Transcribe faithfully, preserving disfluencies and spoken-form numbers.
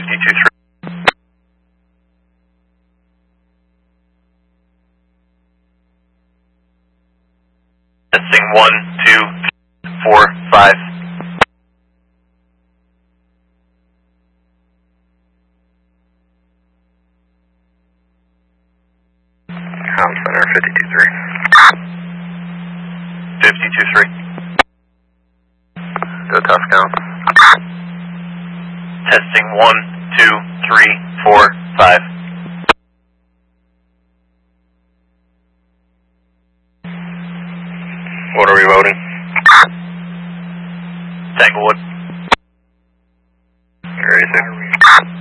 fifty-two three. Testing one, two, four, five. Comm Center fifty-two three. fifty-two three. Go Toscon. Testing one, two, three, four, five. What are we voting? Tanglewood. Where is it?